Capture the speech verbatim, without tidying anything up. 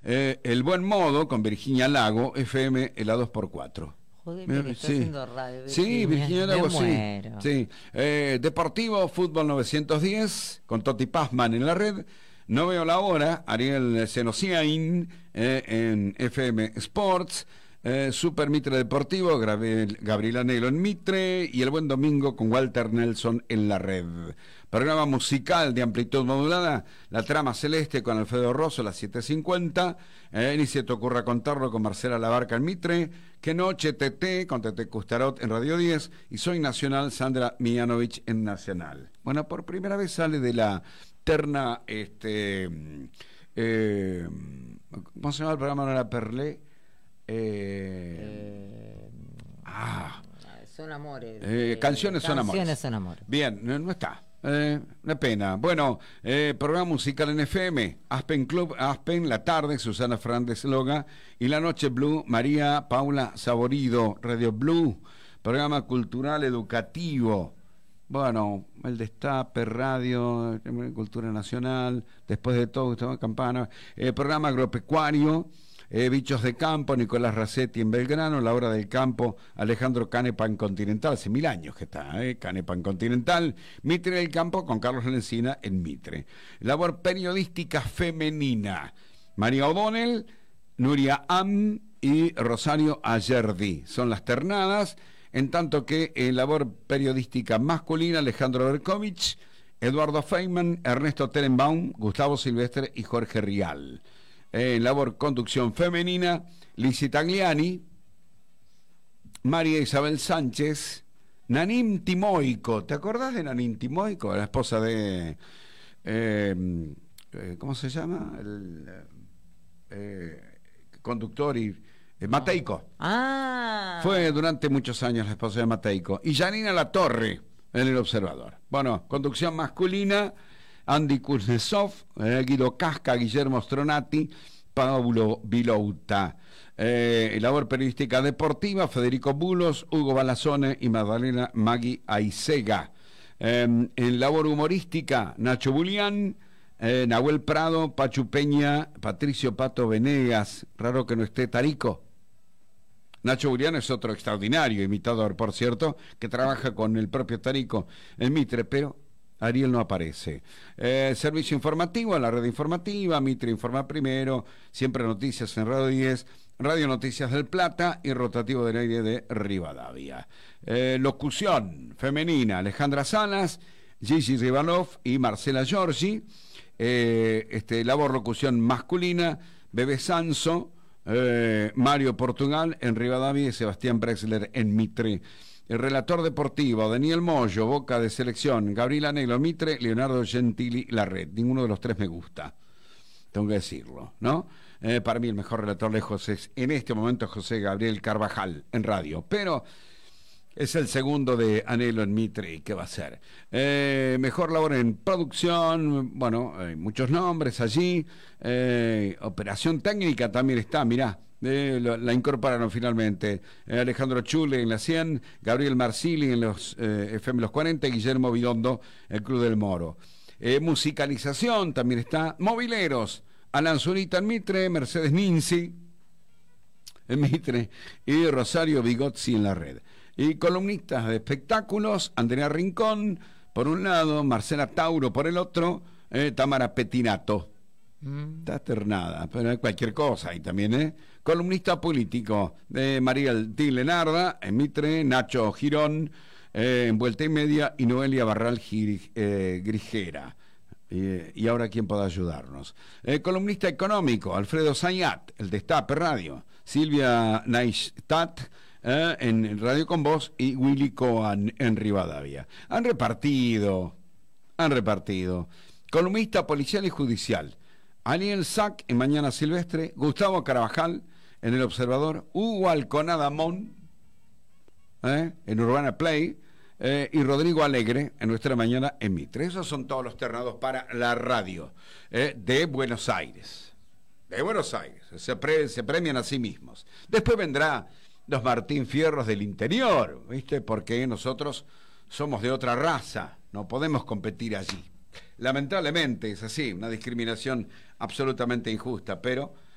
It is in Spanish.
Eh, El Buen Modo con Virginia Lago, F M, la dos por cuatro. Joder, que está sí. haciendo radio. Sí, Virginia Lago, sí. Muero. sí. Eh, Deportivo, Fútbol novecientos diez, con Toti Pazman en la red. No veo la hora, Ariel Senosiain eh, en F M Sports. Eh, Super Mitre Deportivo, Gabriel, Gabriela Negro en Mitre, y El Buen Domingo con Walter Nelson en la red. Programa musical de amplitud modulada, La Trama Celeste con Alfredo Rosso a las siete cincuenta, eh, Ni se te ocurra contarlo con Marcela Labarca en Mitre, Que Noche T T con Tete Custarot en Radio diez, y Soy Nacional, Sandra Mianovich en Nacional. Bueno, por primera vez sale de la terna, este, eh, ¿cómo se llama el programa? ¿No era Perlé? Eh, Eh, ah, son amores. eh, eh, canciones son amores. Canciones son amores. Bien, no, no está. Eh, una pena. Bueno, eh, programa musical en F M, Aspen Club, Aspen, la tarde, Susana Fernández Loga, y la noche Blue, María Paula Saborido, Radio Blue, programa cultural educativo. Bueno, el Destape, Radio, Cultura Nacional, después de todo, estamos en Campana, eh, programa agropecuario. Eh, Bichos de Campo, Nicolás Racetti en Belgrano, La Hora del Campo, Alejandro Canepan Continental, hace mil años que está, eh, Canepan Continental, Mitre del Campo con Carlos Lencina en Mitre. Labor periodística femenina, María O'Donnell, Nuria Am y Rosario Ayerdi, son las ternadas, en tanto que en labor periodística masculina, Alejandro Berkovich, Eduardo Feynman, Ernesto Terenbaum, Gustavo Silvestre y Jorge Rial. En labor conducción femenina, Lizzie Tagliani, María Isabel Sánchez, Nanim Timoico. ¿Te acordás de Nanim Timoico? La esposa de... Eh, ¿Cómo se llama? El eh, conductor y... Eh, Mateico. Ah. Fue durante muchos años la esposa de Mateico. Y Janina Latorre, en El Observador. Bueno, conducción masculina... Andy Kuznetsov, eh, Guido Casca, Guillermo Stronati, Pablo Vilouta. Eh, labor periodística deportiva, Federico Bulos, Hugo Balazone y Magdalena Magui Aicega. Eh, en labor humorística, Nacho Bulián, eh, Nahuel Prado, Pachu Peña, Patricio Pato Venegas. Raro que no esté Tarico. Nacho Bulián es otro extraordinario imitador, por cierto, que trabaja con el propio Tarico en Mitre, pero... Ariel no aparece. Eh, servicio informativo, la red informativa, Mitre Informa Primero, Siempre Noticias en Radio diez, Radio Noticias del Plata y Rotativo del Aire de Rivadavia. Eh, locución femenina, Alejandra Salas, Gigi Rivalov y Marcela Giorgi. Eh, este, labor locución masculina, Bebé Sanso, eh, Mario Portugal en Rivadavia y Sebastián Brexler en Mitre. El relator deportivo, Daniel Moyo, Boca de Selección, Gabriela Negro, Mitre, Leonardo Gentili, La Red. Ninguno de los tres me gusta, tengo que decirlo, ¿no? Eh, para mí el mejor relator lejos es, en este momento, José Gabriel Carvajal, en radio. Pero es el segundo de Anhelo en Mitre, ¿y qué va a ser? Eh, mejor labor en producción, bueno, hay muchos nombres allí. Eh, operación técnica también está, mirá. Eh, lo, la incorporaron finalmente eh, Alejandro Chule en la cien, Gabriel Marsili en los eh, F M los cuarenta, Guillermo Bidondo, el Club del Moro. Eh, musicalización también está, mobileros, Alan Zurita en Mitre, Mercedes Ninzi en Mitre y Rosario Bigozzi en la red. Y columnistas de espectáculos, Andrea Rincón por un lado, Marcela Tauro por el otro, eh, Tamara Petinato. Está ternada, pero cualquier cosa ahí también, ¿eh? Columnista político de María T. Lenarda en Mitre, Nacho Girón eh, en Vuelta y Media y Noelia Barral Gir, eh, Grijera. Eh, y ahora, ¿quién puede ayudarnos? Eh, columnista económico, Alfredo Zayat, el Destape Radio, Silvia Neistat eh, en Radio Con Voz y Willy Coan en Rivadavia. Han repartido, han repartido. Columnista policial y judicial, Aniel Sac en Mañana Silvestre, Gustavo Carabajal en El Observador, Hugo Alconada Mon ¿eh? en Urbana Play eh, y Rodrigo Alegre en Nuestra Mañana en Mitre. Esos son todos los ternados para la radio eh, de Buenos Aires. De Buenos Aires. Se, pre, se premian a sí mismos. Después vendrá los Martín Fierros del interior, ¿viste? Porque nosotros somos de otra raza, no podemos competir allí. Lamentablemente es así, una discriminación absolutamente injusta, pero